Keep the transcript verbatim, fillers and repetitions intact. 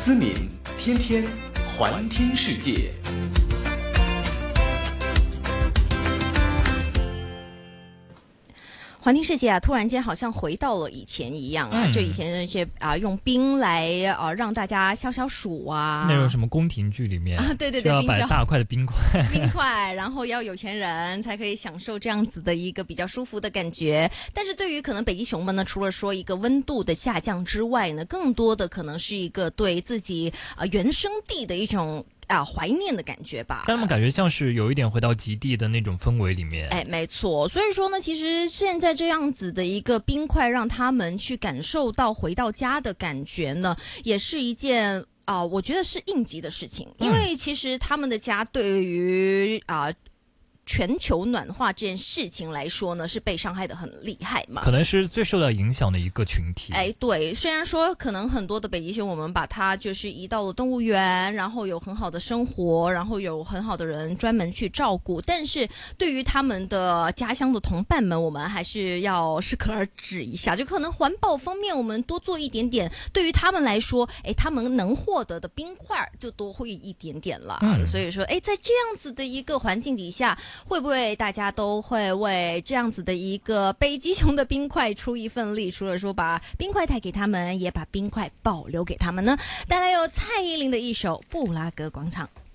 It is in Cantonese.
思敏天天环听世界。 环听世界啊，突然间好像回到了以前一样啊！嗯、就以前那些啊，用冰来啊让大家消消暑啊。 那种什么宫廷剧里面啊，对对对， 要摆大块的冰块， 冰块，然后要有钱人才可以享受这样子的一个比较舒服的感觉。但是对于可能北极熊们呢，除了说一个温度的下降之外呢，更多的可能是一个对自己啊原生地的一种。啊，怀念的感觉吧， 让他们感觉像是有一点回到极地的那种氛围里面。 哎，没错。所以说呢，其实现在这样子的一个冰块，让他们去感受到回到家的感觉呢，也是一件啊、呃，我觉得是应急的事情，因为其实他们的家对于啊。呃全球暖化这件事情来说呢，是被伤害的很厉害嘛， 可能是最受到影响的一个群体。 哎，对，虽然说可能很多的北极熊，我们把它就是移到了动物园，然后有很好的生活，然后有很好的人专门去照顾，但是对于他们的家乡的同伴们，我们还是要适可而止一下，就可能环保方面我们多做一点点，对于他们来说，哎，他们能获得的冰块就多会一点点了。嗯、所以说，哎，在这样子的一个环境底下，会不会大家都会为这样子的一个北极熊的冰块出一份力？除了说把冰块带给他们，也把冰块保留给他们呢？带来有蔡依林的一首《布拉格广场》。